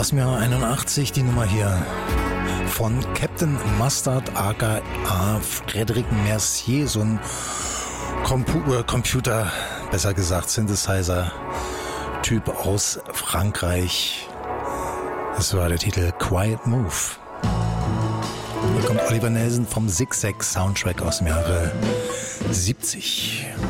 Aus dem Jahr 81 die Nummer hier von Captain Mustard aka Frédéric Mercier, so ein Computer, besser gesagt Synthesizer-Typ aus Frankreich. Das war der Titel Quiet Move. Hier kommt Oliver Nelson vom Zig-Zag Soundtrack aus dem Jahre 70.